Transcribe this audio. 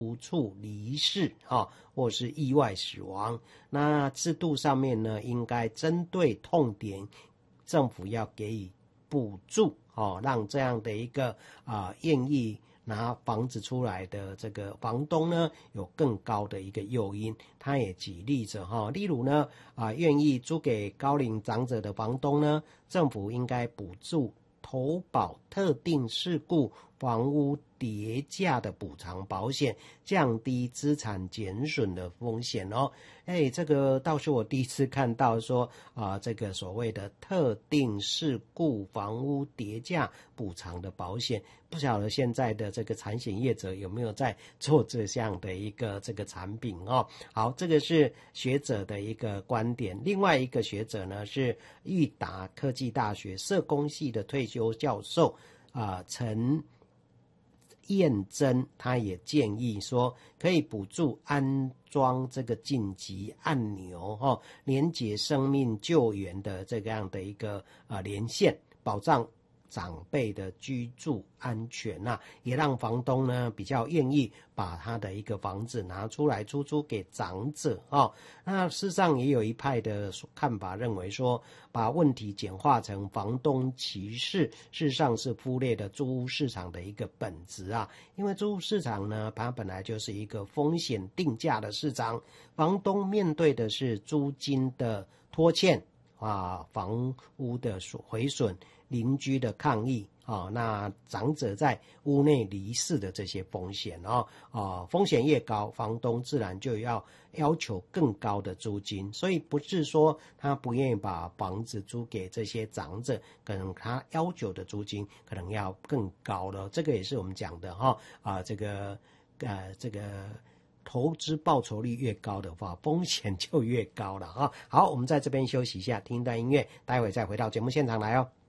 无处离世或是意外死亡。那制度上面呢，应该针对痛点，政府要给予补助让这样的一个愿意拿房子出来的这个房东呢，有更高的一个诱因。他也举例子例如呢愿意租给高龄长者的房东呢，政府应该补助投保特定事故房屋跌价的补偿保险，降低资产减损的风险这个倒是我第一次看到说这个所谓的特定事故房屋跌价补偿的保险，不晓得现在的这个产险业者有没有在做这样的一个这个产品好，这个是学者的一个观点。另外一个学者呢是裕达科技大学社工系的退休教授陈燕珍，他也建议说可以补助安装这个紧急按钮连接生命救援的这样的一个连线，保障长辈的居住安全也让房东呢比较愿意把他的一个房子拿出来出租给长者那事实上也有一派的看法认为说，把问题简化成房东歧视，事实上是忽略了租屋市场的一个本质因为租屋市场呢，它本来就是一个风险定价的市场，房东面对的是租金的拖欠房屋的毁损，邻居的抗议那长者在屋内离世的这些风险风险越高，房东自然就要求更高的租金，所以不是说他不愿意把房子租给这些长者，可能他要求的租金可能要更高了。这个也是我们讲的这个投资报酬率越高的话，风险就越高了好，我们在这边休息一下，听一段音乐，待会再回到节目现场来